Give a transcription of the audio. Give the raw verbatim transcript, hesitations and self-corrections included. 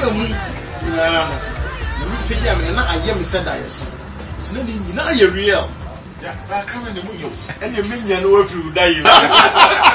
mu na na me penya me na aye me said ayeso so na ni na aye real ya ba kama ne mu yo ene menya no wa firu dai